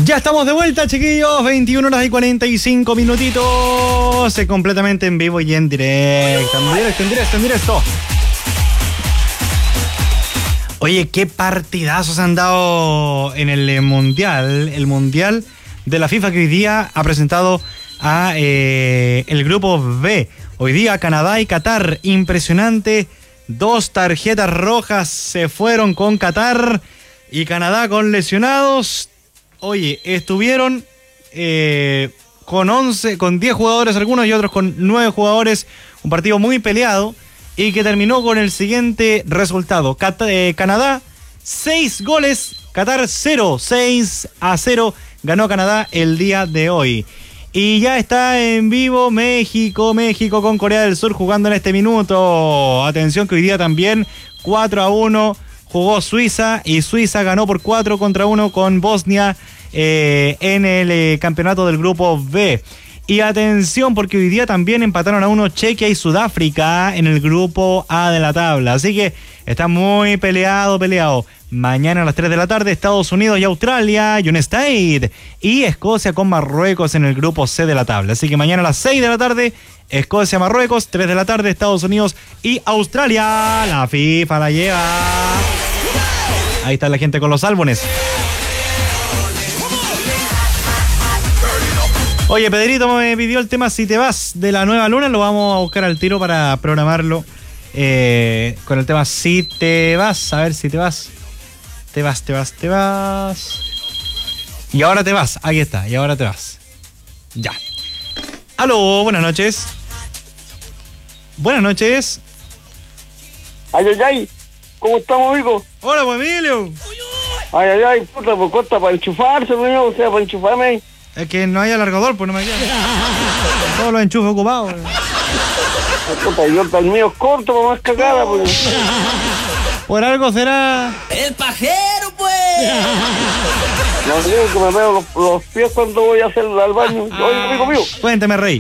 Ya estamos de vuelta, chiquillos. 21 horas y 45 minutitos. Completamente en vivo y en directo. En directo. Oye, qué partidazos han dado en el Mundial. El Mundial de la FIFA que hoy día ha presentado a el grupo B. Hoy día Canadá y Qatar. Impresionante. 2 tarjetas rojas se fueron con Qatar y Canadá con lesionados. Oye, estuvieron con 10 jugadores algunos y otros con 9 jugadores. Un partido muy peleado y que terminó con el siguiente resultado. Canadá 6 goles, Qatar 0, 6-0 ganó Canadá el día de hoy. Y ya está en vivo México con Corea del Sur jugando en este minuto. Atención que hoy día también 4-1 jugó Suiza y Suiza ganó por 4-1 con Bosnia en el campeonato del grupo B. Y atención porque hoy día también empataron a 1 Chequia y Sudáfrica en el grupo A de la tabla. Así que está muy peleado. Mañana a las 3 de la tarde Estados Unidos y Australia, United States y Escocia con Marruecos en el grupo C de la tabla. Así que mañana a las 6 de la tarde Escocia, Marruecos, 3 de la tarde Estados Unidos y Australia. La FIFA la lleva. Ahí está la gente con los álbumes. Oye, Pedrito me pidió el tema Si te vas de la Nueva Luna. Lo vamos a buscar al tiro para programarlo con el tema Si te vas. A ver si te vas. Te vas. Y ahora te vas. Aquí está. Y ahora te vas. Ya. Aló, buenas noches. Ay. ¿Cómo estamos, amigo? Hola, pues, Emilio. Ay, puta, pues corta para enchufarse, o sea, para enchufarme. Es que no hay alargador, pues no me queda. Todos los enchufes ocupados. Puta, yo el mío es corto, para más cagada, pues. Por algo será. ¡El pajero, pues! No digo que me veo los pies cuando voy a hacer al baño. Oye, amigo mío. Cuéntame, Rey.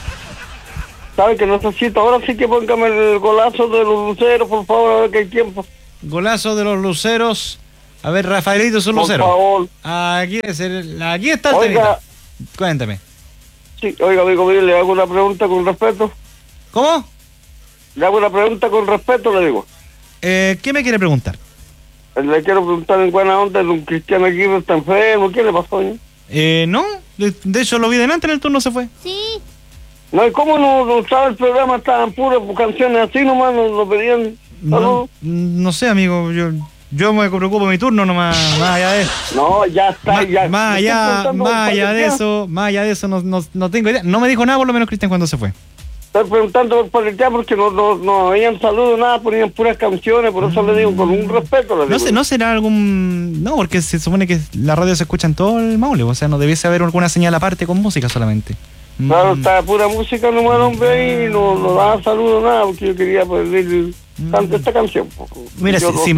¿Sabes que necesito? Ahora sí que póngame el golazo de los luceros, por favor, a ver que hay tiempo. Golazo de los luceros. A ver, Rafaelito es un lucero. Por favor. Aquí está el Oiga. temita. Cuéntame. Sí, oiga, amigo mío, le hago una pregunta con respeto. ¿Cómo? Le hago una pregunta con respeto, le digo. ¿Qué me quiere preguntar? Le quiero preguntar en buena onda, don Cristiano Aguirre está enfermo, ¿qué le pasó? No, de hecho lo vi delante en el turno, se fue. Sí. No, ¿y cómo no sabe el programa? Estaban puras canciones así nomás, nos pedían. No sé, amigo, yo me preocupo de mi turno nomás, más allá de eso. No, ya está, ya. Más allá de eso, no tengo idea. No me dijo nada por lo menos Cristian cuando se fue. Estoy preguntando por el tema porque no habían saludo, nada, ponían puras canciones, por eso le digo, con un respeto le digo. No será algún... No, porque se supone que la radio se escucha en todo el Maule, o sea, no debiese haber alguna señal aparte con música solamente. Claro, está pura música nomás, hombre, ahí no daba saludo, nada, porque yo quería poner esta canción. Mira, si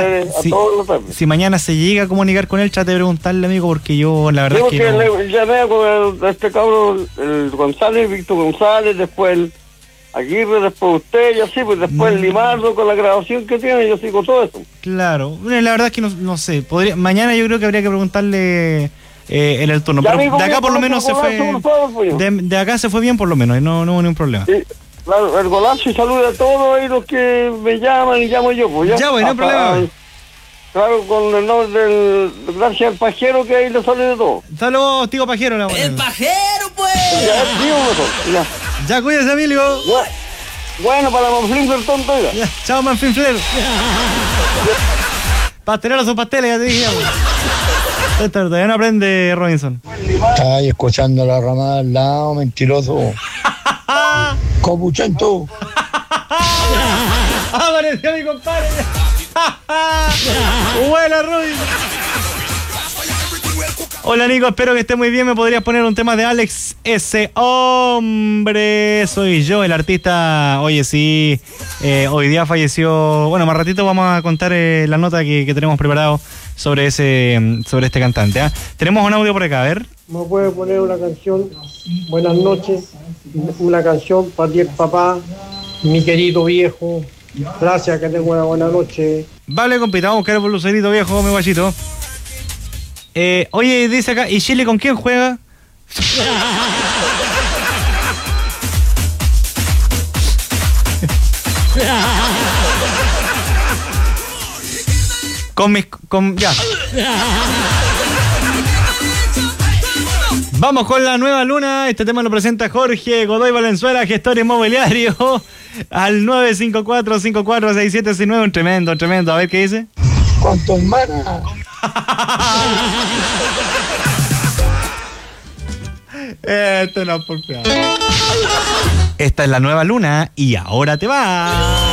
mañana se llega a comunicar con él, trate de preguntarle, amigo, porque yo la verdad digo es que no... le llamé con este cabrón, el González, Víctor González, después el Aguirre, después usted, y así, pues después el Limardo con la grabación que tiene, yo sigo todo eso. Claro, la verdad es que no sé, mañana yo creo que habría que preguntarle en el turno, ya, pero amigo, de acá por lo menos se fue... De acá se fue bien por lo menos, y no hubo ningún problema. Sí. Claro, el golazo y saluda a todos ahí los que me llaman y llamo yo, pues ya. Ya, bueno, no hay problema. Claro, con el nombre gracias al pajero que ahí le sale de todo. Saludos, tío pajero. ¡El pajero, pues! Ya, cuídese, Emilio. Bueno, para Manflinfler tonto, oiga. Ya, chao, Manflinfler. Pasteleros son pasteles, ya te dije. Esto todavía no aprende, Robinson. Está ahí escuchando la ramada al lado, mentiroso. Copuchento. Apareció mi compadre. Buena, Robin. Hola, Nico, espero que esté muy bien. ¿Me podrías poner un tema de Alex S? Hombre, soy yo, el artista. Oye, sí, hoy día falleció. Bueno, más ratito vamos a contar la nota que tenemos preparado sobre este cantante. Tenemos un audio por acá, a ver. ¿Me puede poner una canción? Buenas noches. Una canción para ti, papá, mi querido viejo. Gracias, que tenga una buena noche. Vale, compita, vamos a buscar el lucerito viejo, mi guachito. Oye, dice acá, ¿y Chile con quién juega? Ya. Vamos con la nueva luna. Este tema lo presenta Jorge Godoy Valenzuela, gestor inmobiliario, al 954-546769. Un tremendo. A ver qué dice. ¿Cuántos manas? Esto no es por peor. Esta es la nueva luna y ahora te va.